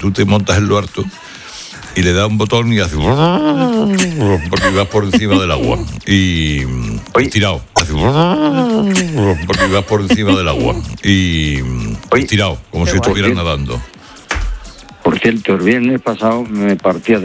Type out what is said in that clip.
tú te montas en lo alto y le das un botón y hace porque vas por encima del agua y tirado, hace porque vas por encima del agua y tirado, como si estuvieras nadando. Por cierto, el viernes pasado me partí